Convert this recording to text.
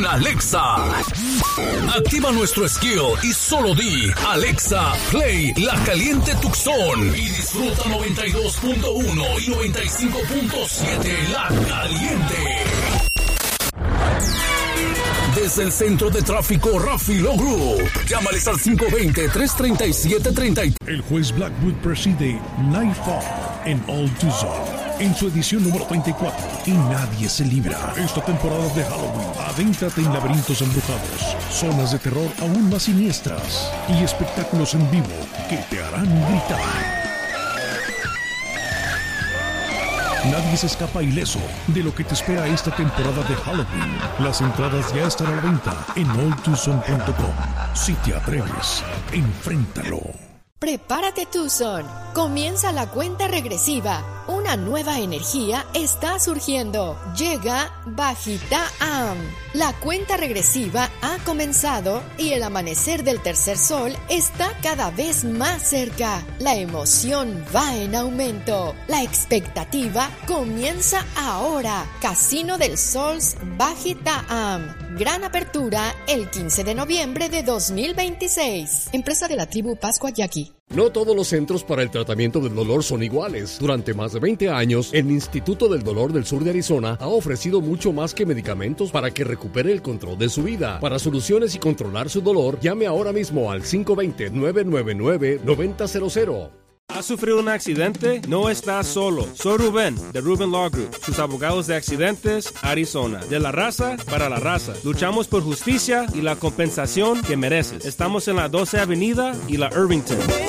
Alexa. Activa nuestro skill y solo di Alexa, play La Caliente Tucson y disfruta 92.1 y 95.7 La Caliente. Desde el centro de tráfico Rafi Law Group. Llámales al 520-337-30. El juez Blackwood preside Nightfall en Old Tucson en su edición número 34 y nadie se libra. Esta temporada de Halloween, adéntrate en laberintos embrujados, zonas de terror aún más siniestras y espectáculos en vivo que te harán gritar. Nadie se escapa ileso de lo que te espera esta temporada de Halloween. Las entradas ya están a la venta en oldtucson.com. Si te atreves, enfréntalo. Prepárate, Tucson. Comienza la cuenta regresiva. Una nueva energía está surgiendo. Llega Bajita Am. La cuenta regresiva ha comenzado y el amanecer del tercer sol está cada vez más cerca. La emoción va en aumento. La expectativa comienza ahora. Casino del Sols Bajita Am. Gran apertura el 15 de noviembre de 2026. Empresa de la tribu Pascua Yaqui. No todos los centros para el tratamiento del dolor son iguales. Durante más de 20 años, el Instituto del Dolor del Sur de Arizona ha ofrecido mucho más que medicamentos para que recupere el control de su vida. Para soluciones y controlar su dolor, llame ahora mismo al 520-999-9000. ¿Has sufrido un accidente? No estás solo. Soy Rubén, de Rubén Law Group, sus abogados de accidentes, Arizona. De la raza para la raza. Luchamos por justicia y la compensación que mereces. Estamos en la 12 Avenida y la Irvington.